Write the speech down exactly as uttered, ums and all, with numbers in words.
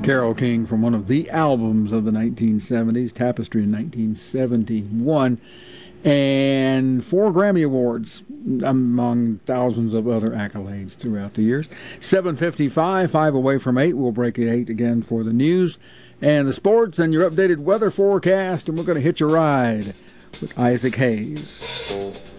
Carole King from one of the albums of the nineteen seventies, Tapestry in nineteen seventy-one, and four Grammy Awards among thousands of other accolades throughout the years. seven fifty-five, five away from eight. We'll break at eight again for the news and the sports and your updated weather forecast, and we're going to hitch a ride with Isaac Hayes.